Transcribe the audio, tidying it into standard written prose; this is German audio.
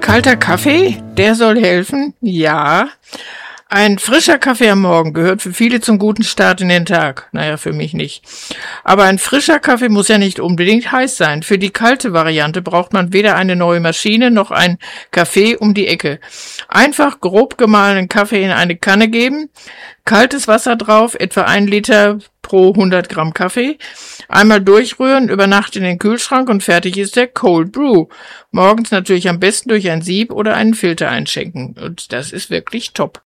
Kalter Kaffee, der soll helfen? Ja. Ein frischer Kaffee am Morgen gehört für viele zum guten Start in den Tag. Naja, für mich nicht. Aber ein frischer Kaffee muss ja nicht unbedingt heiß sein. Für die kalte Variante braucht man weder eine neue Maschine noch ein Kaffee um die Ecke. Einfach grob gemahlenen Kaffee in eine Kanne geben, kaltes Wasser drauf, etwa 1 Liter pro 100 Gramm Kaffee, einmal durchrühren, über Nacht in den Kühlschrank und fertig ist der Cold Brew. Morgens natürlich am besten durch ein Sieb oder einen Filter einschenken. Und das ist wirklich top.